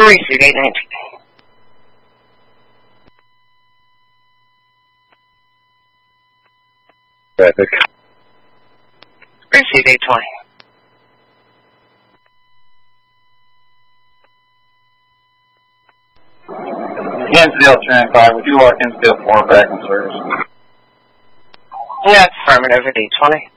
Receive 819. Traffic. Receive 820. Hinsdale Trend 5, would you walk Hinsdale 4 back in service? That's affirmative at 820.